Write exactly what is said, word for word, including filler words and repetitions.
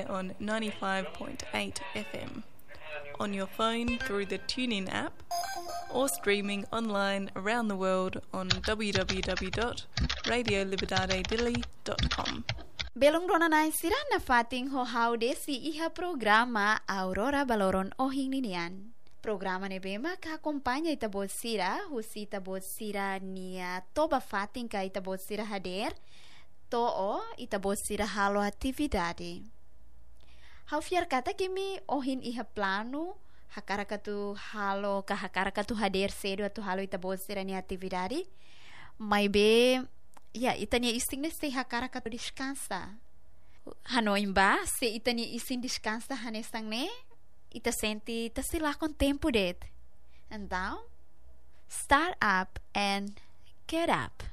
air on ninety-five point eight F M, on your phone through the TuneIn app, or streaming online around the world on w w w dot radio liberdade dili dot com. Belum ronanay sira na fating ho haude si iha programa Aurora Baloron Ohing Ninian. Programa ne bema ka acompanha itabot sira, husi itabot sira nia toba fating ka itabot sira hader, too itabot sira halo atividade. Hau fiar kata kimi ohin iha plano, hakara katu halo ka hakara katu hader cedo atu halo itabot sira nia atividade, mai be ya, itania isting neste hakara katu descansa. Hanoimba, se itania ising descansa hanestang ne, ita senti ita sila com tempo det. Então, start up and get up.